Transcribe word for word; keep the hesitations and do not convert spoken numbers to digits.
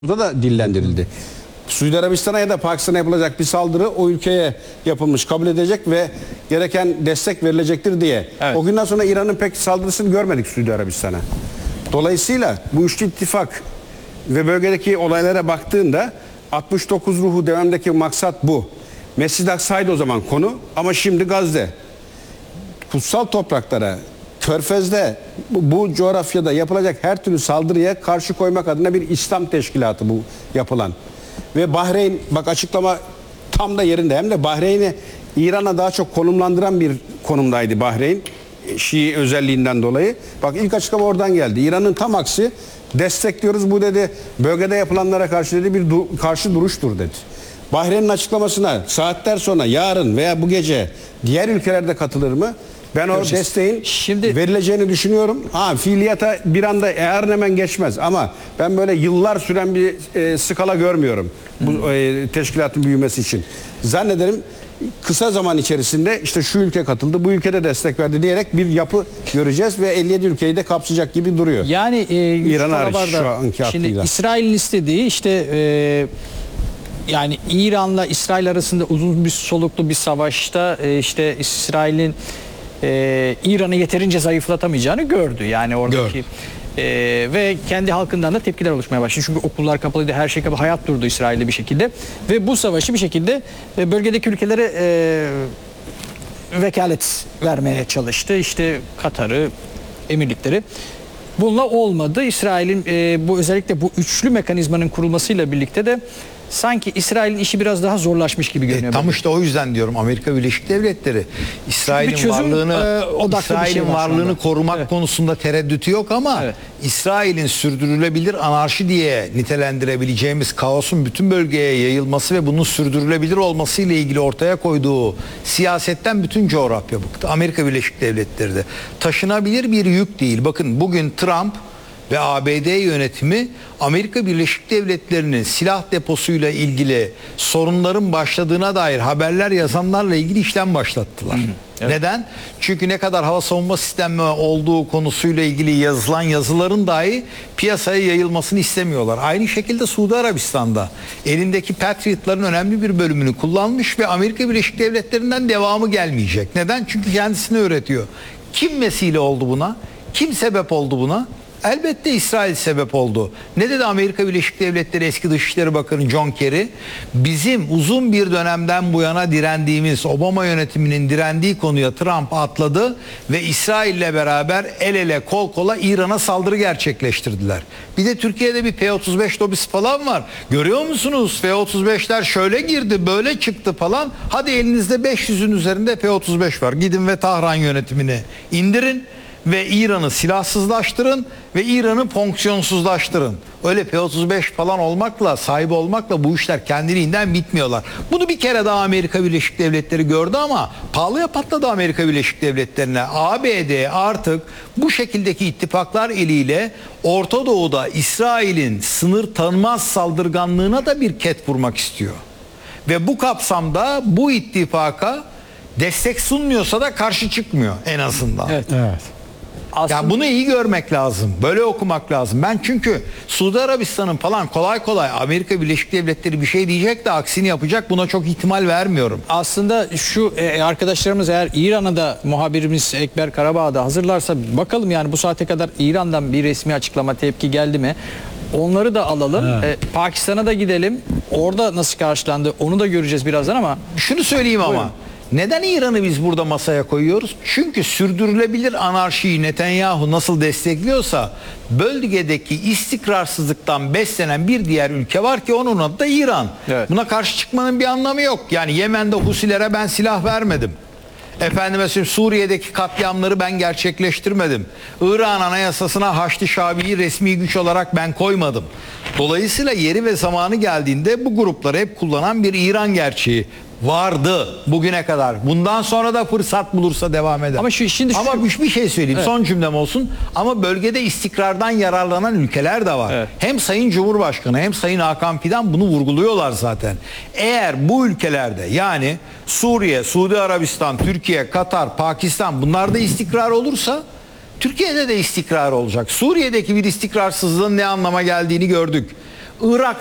Burada da dillendirildi. Suudi Arabistan'a ya da Pakistan'a yapılacak bir saldırı o ülkeye yapılmış, kabul edecek ve gereken destek verilecektir diye. Evet. O günden sonra İran'ın pek saldırısını görmedik Suudi Arabistan'a. Dolayısıyla bu üçlü ittifak ve bölgedeki olaylara baktığında altmış dokuz ruhu devamdaki maksat bu. Mescid-i Aksa'ydı o zaman konu ama şimdi Gazze. Kutsal topraklara, Körfez'de bu, bu coğrafyada yapılacak her türlü saldırıya karşı koymak adına bir İslam teşkilatı bu yapılan. Ve Bahreyn, bak açıklama tam da yerinde, hem de Bahreyn'i İran'a daha çok konumlandıran bir konumdaydı Bahreyn, Şii özelliğinden dolayı. Bak ilk açıklama oradan geldi. İran'ın tam aksi, destekliyoruz bu dedi, bölgede yapılanlara karşı dedi bir du karşı duruştur dedi. Bahreyn'in açıklamasına saatler sonra yarın veya bu gece diğer ülkelerde katılır mı? Ben o Göreceğiz. desteğin Şimdi verileceğini düşünüyorum. Ha, fiiliyata bir anda eğer hemen geçmez ama ben böyle yıllar süren bir e, skala görmüyorum bu e, teşkilatın büyümesi için. Zannederim kısa zaman içerisinde işte şu ülke katıldı, bu ülkede destek verdi diyerek bir yapı göreceğiz ve elli yedi ülkeyi de kapsayacak gibi duruyor. yani e, İran hariç Karabar'da, şu anki şimdi hattıyla. İsrail'in istediği işte e, yani İran'la İsrail arasında uzun bir soluklu bir savaşta e, işte İsrail'in e, İran'ı yeterince zayıflatamayacağını gördü. Yani oradaki Gördü. e, ve kendi halkından da tepkiler oluşmaya başladı. Çünkü okullar kapalıydı, her şey kapalı, hayat durdu İsrail'de bir şekilde. Ve bu savaşı bir şekilde e, bölgedeki ülkelere e, vekalet vermeye çalıştı. İşte Katar'ı, emirlikleri. Bununla olmadı. İsrail'in e, bu özellikle bu üçlü mekanizmanın kurulmasıyla birlikte de sanki İsrail'in işi biraz daha zorlaşmış gibi görünüyor. E, tam işte o yüzden diyorum Amerika Birleşik Devletleri İsrail'in çözüm, varlığını e, odaklı bir İsrail'in şey var şu varlığını anda. korumak Evet. konusunda tereddütü yok ama Evet. İsrail'in sürdürülebilir anarşi diye nitelendirebileceğimiz kaosun bütün bölgeye yayılması ve bunun sürdürülebilir olması ile ilgili ortaya koyduğu siyasetten bütün coğrafya bıktı. Amerika Birleşik Devletleri de taşınabilir bir yük değil. Bakın bugün Trump ve A B D yönetimi Amerika Birleşik Devletleri'nin silah deposuyla ilgili sorunların başladığına dair haberler yazanlarla ilgili işlem başlattılar. Hı hı, evet. Neden? Çünkü ne kadar hava savunma sistemi olduğu konusuyla ilgili yazılan yazıların dahi piyasaya yayılmasını istemiyorlar. Aynı şekilde Suudi Arabistan'da elindeki Patriot'ların önemli bir bölümünü kullanmış ve Amerika Birleşik Devletleri'nden devamı gelmeyecek. Neden? Çünkü kendisini öğretiyor. Kim vesile oldu buna? Kim sebep oldu buna? Elbette İsrail sebep oldu. Ne dedi Amerika Birleşik Devletleri eski Dışişleri Bakanı John Kerry? Bizim uzun bir dönemden bu yana direndiğimiz, Obama yönetiminin direndiği konuya Trump atladı ve İsrail'le beraber el ele kol kola İran'a saldırı gerçekleştirdiler. Bir de Türkiye'de bir P otuz beş lobisi falan var. Görüyor musunuz? P otuz beşler şöyle girdi, böyle çıktı falan. Hadi elinizde beş yüzün üzerinde P otuz beş var. Gidin ve Tahran yönetimini indirin ve İran'ı silahsızlaştırın ve İran'ı fonksiyonsuzlaştırın. Öyle P otuz beş falan olmakla, sahibi olmakla bu işler kendiliğinden bitmiyorlar. Bunu bir kere daha Amerika Birleşik Devletleri gördü ama pahalıya patladı Amerika Birleşik Devletleri'ne. A B D artık bu şekildeki ittifaklar eliyle Orta Doğu'da İsrail'in sınır tanımaz saldırganlığına da bir ket vurmak istiyor. Ve bu kapsamda bu ittifaka destek sunmuyorsa da karşı çıkmıyor en azından. Evet. Evet. Aslında, Ya bunu iyi görmek lazım. Böyle okumak lazım. Ben çünkü Suudi Arabistan'ın falan kolay kolay Amerika Birleşik Devletleri bir şey diyecek de aksini yapacak, buna çok ihtimal vermiyorum. aslında şu e, arkadaşlarımız eğer İran'a da muhabirimiz Ekber Karabağ'da hazırlarsa bakalım, yani bu saate kadar İran'dan bir resmi açıklama, tepki geldi mi? Onları da alalım. E, Pakistan'a da gidelim. Orada nasıl karşılandı onu da göreceğiz birazdan ama Şunu söyleyeyim ama. Buyurun. Neden İran'ı biz burada masaya koyuyoruz? Çünkü sürdürülebilir anarşiyi Netanyahu nasıl destekliyorsa bölgedeki istikrarsızlıktan beslenen bir diğer ülke var ki onun adı da İran. Evet. Buna karşı çıkmanın bir anlamı yok. Yani Yemen'de Husilere ben silah vermedim. Efendime söyleyeyim, Suriye'deki katliamları ben gerçekleştirmedim. Irak'ın anayasasına Haçlı Şabi'yi resmi güç olarak ben koymadım. Dolayısıyla yeri ve zamanı geldiğinde bu grupları hep kullanan bir İran gerçeği vardı bugüne kadar. Bundan sonra da fırsat bulursa devam eder. Ama şu şimdi şu- Ama bir şey söyleyeyim, Evet. son cümlem olsun. Ama bölgede istikrardan yararlanan ülkeler de var. Evet. Hem Sayın Cumhurbaşkanı hem Sayın Hakan Fidan bunu vurguluyorlar zaten. Eğer bu ülkelerde, yani Suriye, Suudi Arabistan, Türkiye, Katar, Pakistan, bunlarda istikrar olursa Türkiye'de de istikrar olacak. Suriye'deki bir istikrarsızlığın ne anlama geldiğini gördük. Irak